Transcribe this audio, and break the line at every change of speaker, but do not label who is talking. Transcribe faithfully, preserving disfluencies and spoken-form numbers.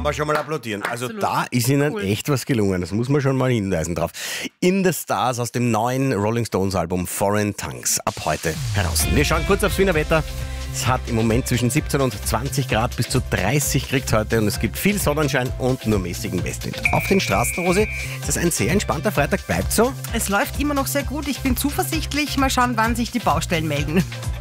kann man schon mal applaudieren. Also
Absolut.
da ist Ihnen
Cool.
echt was gelungen. Das muss man schon mal hinweisen drauf. In the Stars aus dem neuen Rolling Stones Album Foreign Tongues. Ab heute heraus. Wir schauen kurz aufs Wiener Wetter. Es hat im Moment zwischen siebzehn und zwanzig Grad, bis zu dreißig kriegt heute und es gibt viel Sonnenschein und nur mäßigen Westwind. Auf den Straßen, Rosi, ist das ein sehr entspannter Freitag, bleibt so?
Es läuft immer noch sehr gut. Ich bin zuversichtlich. Mal schauen, wann sich die Baustellen melden.